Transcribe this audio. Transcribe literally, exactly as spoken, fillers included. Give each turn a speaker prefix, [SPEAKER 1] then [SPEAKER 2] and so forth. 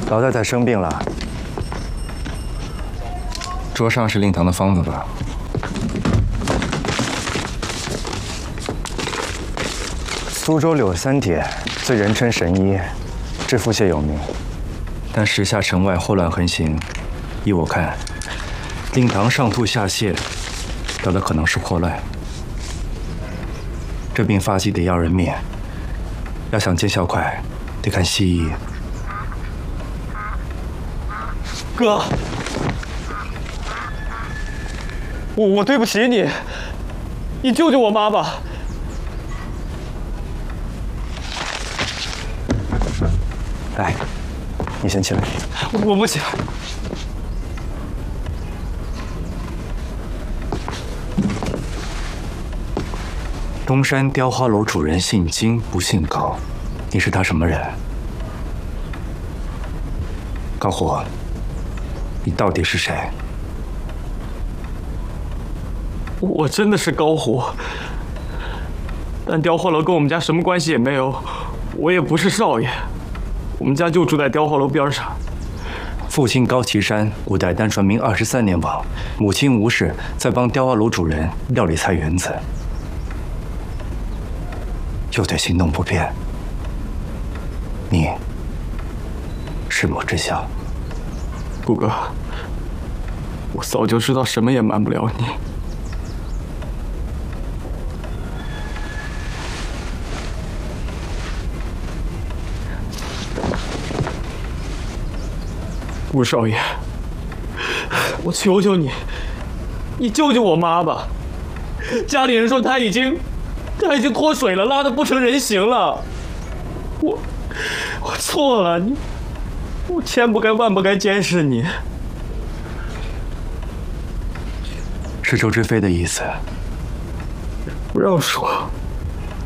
[SPEAKER 1] 老太太生病了，
[SPEAKER 2] 桌上是令堂的方子吧？
[SPEAKER 1] 苏州柳三姐虽人称神医，治腹泻有名，但时下城外祸乱横行，依我看，令堂上吐下泻，得的可能是霍乱。这病发迹得要人命，要想见效快，得看西医。
[SPEAKER 3] 哥，我我对不起你，你救救我妈吧。
[SPEAKER 1] 来，你先起来。
[SPEAKER 3] 我不起来。
[SPEAKER 1] 东山雕花楼主人姓金，不姓高，你是他什么人？高虎。 你到底是谁？
[SPEAKER 3] 我真的是高虎，但雕花楼跟我们家什么关系也没有，我也不是少爷，我们家就住在雕花楼边上。
[SPEAKER 1] 父亲高岐山，古代单传明二十三年亡，母亲吴氏在帮雕花楼主人料理菜园子，又对行动不便，你是否知晓？
[SPEAKER 3] 顾哥，我早就知道什么也瞒不了你。吴少爷，我求求你，你救救我妈吧！家里人说她已经，她已经脱水了，拉得不成人形了。我，我错了，你。 我千不该万不该监视你，
[SPEAKER 1] 是周知飞的意思。
[SPEAKER 3] 不让说。